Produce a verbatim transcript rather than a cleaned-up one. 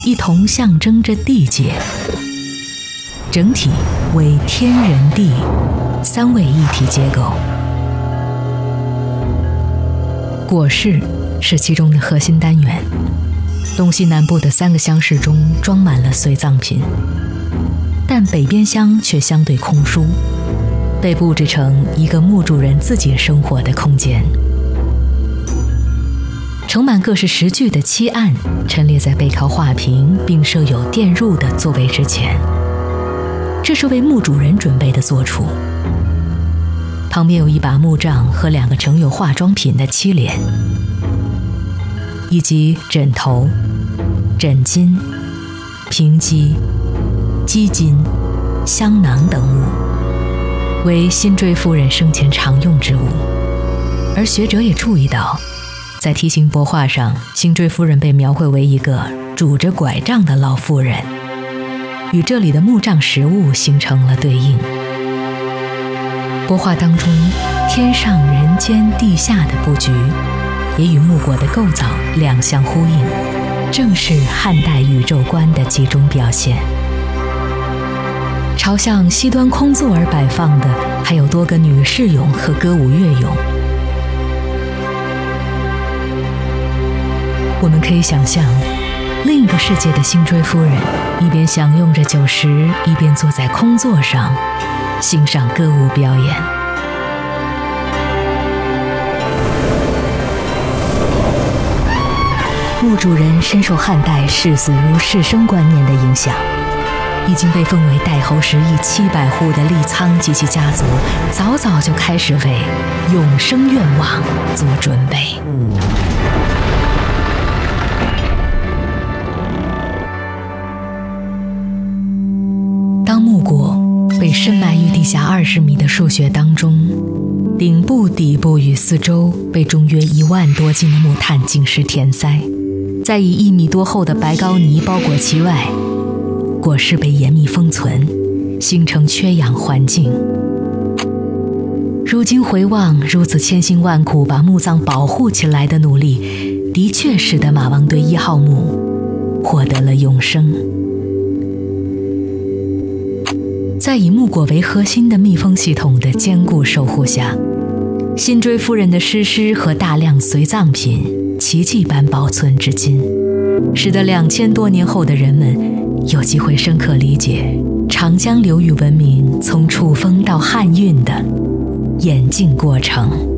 一同象征着地界，整体为天人地三位一体结构。椁室是其中的核心单元，东西南部的三个厢室中装满了随葬品，但北边厢却相对空疏，被布置成一个墓主人自己生活的空间。盛满各式食具的漆案陈列在背靠画屏并设有电褥的座位之前，这是为墓主人准备的坐处。旁边有一把木杖和两个盛有化妆品的漆帘，以及枕头、枕巾、平几、鸡巾、香囊等物，为辛追夫人生前常用之物。而学者也注意到，在梯形帛画上，辛追夫人被描绘为一个拄着拐杖的老妇人，与这里的木杖实物形成了对应。帛画当中天上人间地下的布局也与木椁的构造两相呼应，正是汉代宇宙观的集中表现。朝向西端空座而摆放的还有多个女士俑和歌舞乐俑。我们可以想象，另一个世界的辛追夫人一边享用着酒食，一边坐在空座上欣赏歌舞表演。墓主人深受汉代视死如视生观念的影响，已经被封为代侯十邑七百户的立苍及其家族早早就开始为永生愿望做准备。当木椁被深埋于地下二十米的数穴当中，顶部、底部与四周被重约一万多斤的木炭紧实填塞，再以一米多厚的白膏泥包裹其外，椁室被严密封存，形成缺氧环境。如今回望如此千辛万苦把墓葬保护起来的努力，的确使得马王堆一号墓获得了永生。在以木椁为核心的密封系统的坚固守护下，辛追夫人的尸尸和大量随葬品奇迹般保存至今，使得两千多年后的人们有机会深刻理解长江流域文明从楚风到汉运的演进过程。